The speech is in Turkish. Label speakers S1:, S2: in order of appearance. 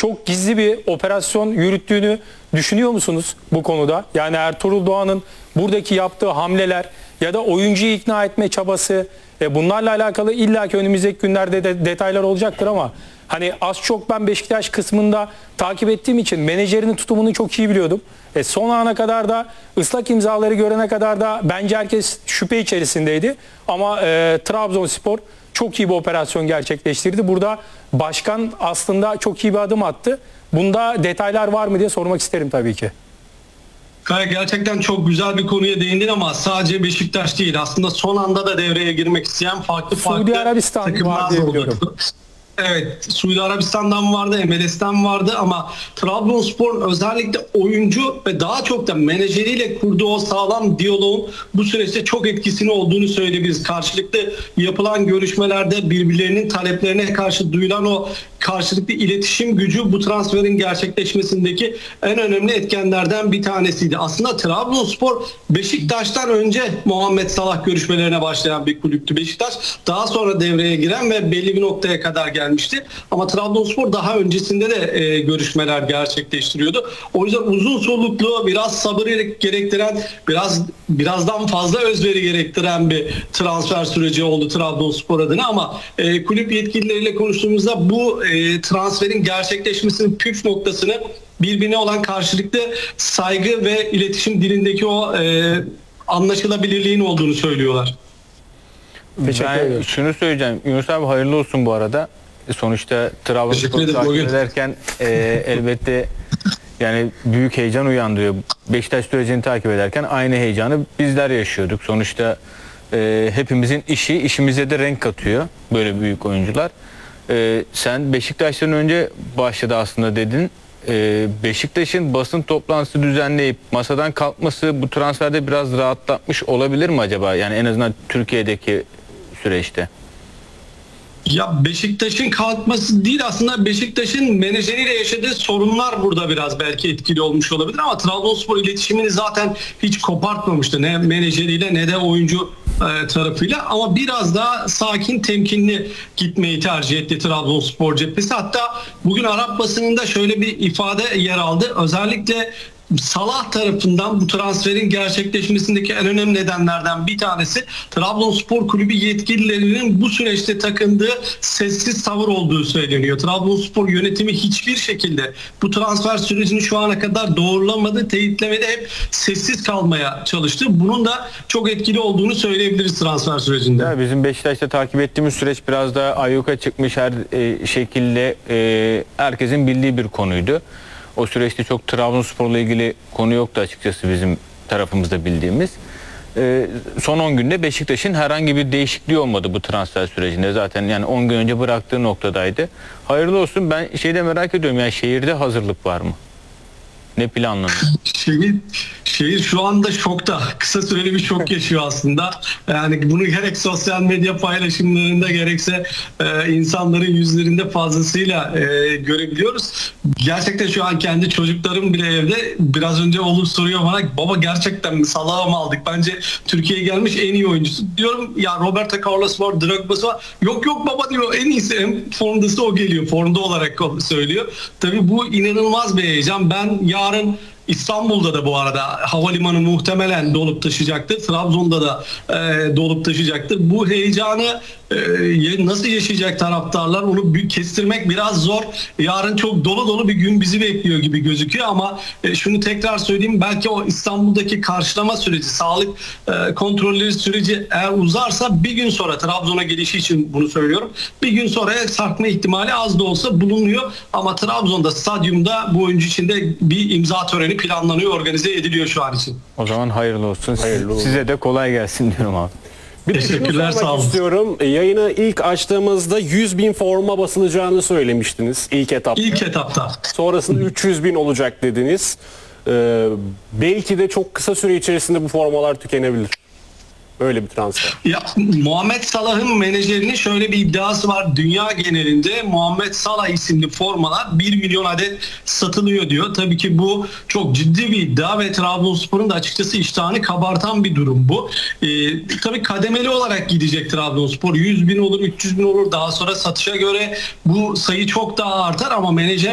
S1: çok gizli bir operasyon yürüttüğünü düşünüyor musunuz bu konuda? Yani Ertuğrul Doğan'ın buradaki yaptığı hamleler ya da oyuncuyu ikna etme çabası, bunlarla alakalı illaki önümüzdeki günlerde de detaylar olacaktır ama hani az çok ben Beşiktaş kısmında takip ettiğim için menajerinin tutumunu çok iyi biliyordum. Son ana kadar da ıslak imzaları görene kadar da bence herkes şüphe içerisindeydi. Ama Trabzonspor çok iyi bir operasyon gerçekleştirdi. Burada başkan aslında çok iyi bir adım attı. Bunda detaylar var mı diye sormak isterim tabii ki.
S2: Kaya, gerçekten çok güzel bir konuya değindin ama sadece Beşiktaş değil. Aslında son anda da devreye girmek isteyen farklı
S1: Suudi Arabistan
S2: takımlar da oldu. Evet, Suudi Arabistan'dan vardı, MLS'ten vardı ama Trabzonspor'un özellikle oyuncu ve daha çok da menajeriyle kurduğu o sağlam diyaloğun bu süreçte çok etkisini olduğunu söyleyebiliriz. Karşılıklı yapılan görüşmelerde birbirlerinin taleplerine karşı duyulan o karşılıklı iletişim gücü bu transferin gerçekleşmesindeki en önemli etkenlerden bir tanesiydi. Aslında Trabzonspor Beşiktaş'tan önce Muhammed Salah görüşmelerine başlayan bir kulüptü. Beşiktaş daha sonra devreye giren ve belli bir noktaya kadar gelmişti. Ama Trabzonspor daha öncesinde de görüşmeler gerçekleştiriyordu. O yüzden uzun soluklu, biraz sabır gerektiren, birazdan fazla özveri gerektiren bir transfer süreci oldu Trabzonspor adına ama kulüp yetkilileriyle konuştuğumuzda bu transferin gerçekleşmesinin püf noktasını birbirine olan karşılıklı saygı ve iletişim dilindeki o anlaşılabilirliğin olduğunu söylüyorlar.
S3: Ben şunu söyleyeceğim. Yunus abi hayırlı olsun bu arada. Sonuçta Trabzonspor'u takip ederken elbette yani büyük heyecan uyandırıyor. Beşiktaş sürecini takip ederken aynı heyecanı bizler yaşıyorduk. Sonuçta hepimizin işimize de renk katıyor böyle büyük oyuncular. Sen Beşiktaş'tan önce başladı aslında dedin. Beşiktaş'ın basın toplantısı düzenleyip masadan kalkması bu transferde biraz rahatlatmış olabilir mi acaba? Yani en azından Türkiye'deki süreçte.
S2: Ya Beşiktaş'ın kalkması değil, aslında Beşiktaş'ın menajeriyle yaşadığı sorunlar burada biraz belki etkili olmuş olabilir ama Trabzonspor iletişimini zaten hiç kopartmamıştı. Ne menajeriyle ne de oyuncu tarafıyla ama biraz daha sakin, temkinli gitmeyi tercih etti Trabzonspor cephesi. Hatta bugün Arap basınında şöyle bir ifade yer aldı. Özellikle Salah tarafından bu transferin gerçekleşmesindeki en önemli nedenlerden bir tanesi Trabzonspor Kulübü yetkililerinin bu süreçte takındığı sessiz tavır olduğu söyleniyor. Trabzonspor yönetimi hiçbir şekilde bu transfer sürecini şu ana kadar doğrulamadı, teyitlemedi, hep sessiz kalmaya çalıştı. Bunun da çok etkili olduğunu söyleyebiliriz transfer sürecinde.
S3: Ya bizim Beşiktaş'ta takip ettiğimiz süreç biraz da ayyuka çıkmış her şekilde herkesin bildiği bir konuydu. O süreçte çok Trabzonspor'la ilgili konu yoktu açıkçası bizim tarafımızda bildiğimiz. Son 10 günde Beşiktaş'ın herhangi bir değişikliği olmadı bu transfer sürecinde. Zaten yani 10 gün önce bıraktığı noktadaydı. Hayırlı olsun. Ben şeyde merak ediyorum, yani şehirde hazırlık var mı? Ne planlanıyor?
S2: Şehir şu anda şokta. Kısa süreli bir şok yaşıyor aslında. Yani bunu gerek sosyal medya paylaşımlarında gerekse insanların yüzlerinde fazlasıyla görebiliyoruz. Gerçekten şu an kendi çocuklarım bile evde. Biraz önce oğlum soruyor bana, baba gerçekten mi Salah'ı mı aldık? Bence Türkiye'ye gelmiş en iyi oyuncusu. Diyorum ya, Roberto Carlos var, Drogba'sı var. Yok baba diyor, en iyisi, en formdası o geliyor. Formda olarak söylüyor. Tabii bu inanılmaz bir heyecan. Ben yarın İstanbul'da da bu arada havalimanı muhtemelen dolup taşıyacaktır. Trabzon'da da dolup taşıyacaktır. Bu heyecanı nasıl yaşayacak taraftarlar, onu kestirmek biraz zor. Yarın çok dolu bir gün bizi bekliyor gibi gözüküyor ama şunu tekrar söyleyeyim, belki o İstanbul'daki karşılama süreci, sağlık kontrolleri süreci eğer uzarsa bir gün sonra, Trabzon'a gelişi için bunu söylüyorum, bir gün sonraya sarkma ihtimali az da olsa bulunuyor ama Trabzon'da, stadyumda bu oyuncu için de bir imza töreni planlanıyor, organize ediliyor şu an için.
S3: O zaman hayırlı olsun. Size de kolay gelsin diyorum abi.
S4: Bir de şunu sormak istiyorum. Yayını ilk açtığımızda 100.000 forma basılacağını söylemiştiniz ilk etapta.
S2: İlk etapta.
S4: Sonrasında 300.000 olacak dediniz. Belki de çok kısa süre içerisinde bu formalar tükenebilir. Öyle bir transfer.
S2: Ya, Muhammed Salah'ın menajerinin şöyle bir iddiası var. Dünya genelinde Muhammed Salah isimli formalar 1 milyon adet satılıyor diyor. Tabii ki bu çok ciddi bir iddia ve Trabzonspor'un da açıkçası iştahını kabartan bir durum bu. Tabii kademeli olarak gidecek Trabzonspor. 100.000 olur, 300.000 olur. Daha sonra satışa göre bu sayı çok daha artar ama menajer